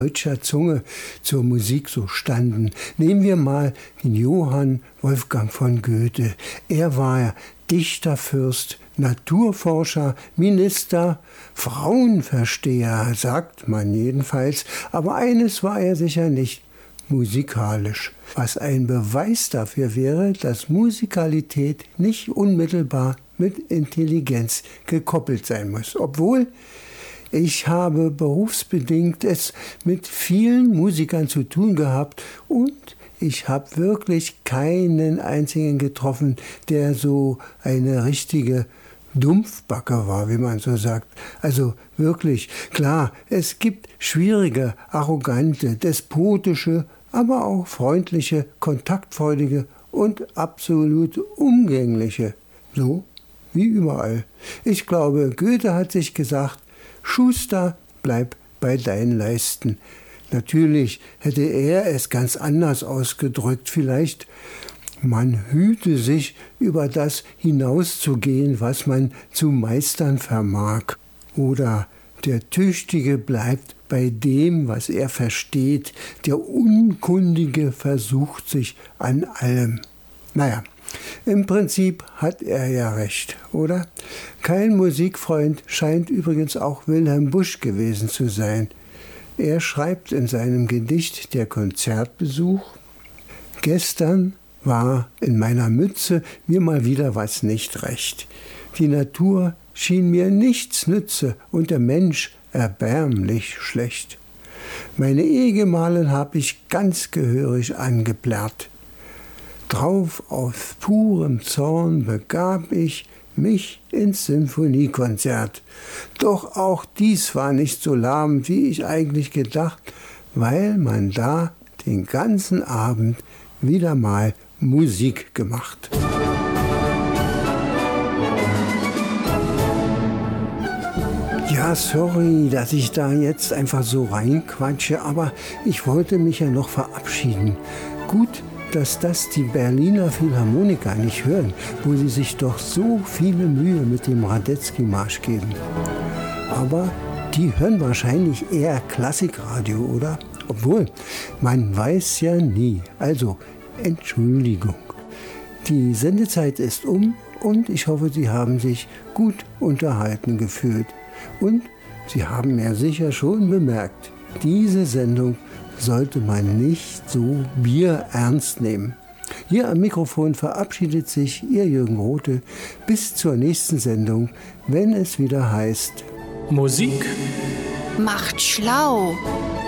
deutscher Zunge zur Musik so standen. Nehmen wir mal den Johann Wolfgang von Goethe. Er war Dichter, Fürst, Naturforscher, Minister, Frauenversteher, sagt man jedenfalls. Aber eines war er sicher nicht: musikalisch. Was ein Beweis dafür wäre, dass Musikalität nicht unmittelbar mit Intelligenz gekoppelt sein muss. Obwohl ich habe berufsbedingt es mit vielen Musikern zu tun gehabt und ich habe wirklich keinen einzigen getroffen, der so eine richtige Dumpfbacke war, wie man so sagt. Also wirklich, klar, es gibt schwierige, arrogante, despotische, aber auch freundliche, kontaktfreudige und absolut umgängliche. So wie überall. Ich glaube, Goethe hat sich gesagt: Schuster, bleib bei deinen Leisten. Natürlich hätte er es ganz anders ausgedrückt. Vielleicht: man hüte sich, über das hinauszugehen, was man zu meistern vermag. Oder: der Tüchtige bleibt bei dem, was er versteht. Der Unkundige versucht sich an allem. Naja, im Prinzip hat er ja recht, oder? Kein Musikfreund scheint übrigens auch Wilhelm Busch gewesen zu sein. Er schreibt in seinem Gedicht Der Konzertbesuch: Gestern war in meiner Mütze mir mal wieder was nicht recht. Die Natur schien mir nichts nütze und der Mensch erbärmlich schlecht. Meine Ehegemahlin hab ich ganz gehörig angeplärrt. Drauf aus purem Zorn begab ich mich ins Sinfoniekonzert. Doch auch dies war nicht so lahm, wie ich eigentlich gedacht, weil man da den ganzen Abend wieder mal Musik gemacht. Ja, sorry, dass ich da jetzt einfach so reinquatsche, aber ich wollte mich ja noch verabschieden. Gut, dass das die Berliner Philharmoniker nicht hören, wo sie sich doch so viele Mühe mit dem Radetzky-Marsch geben. Aber die hören wahrscheinlich eher Klassikradio, oder? Obwohl, man weiß ja nie. Also, Entschuldigung. Die Sendezeit ist um und ich hoffe, Sie haben sich gut unterhalten gefühlt. Und Sie haben ja sicher schon bemerkt, diese Sendung sollte man nicht so bierernst nehmen. Hier am Mikrofon verabschiedet sich Ihr Jürgen Rothe. Bis zur nächsten Sendung, wenn es wieder heißt: Musik macht schlau.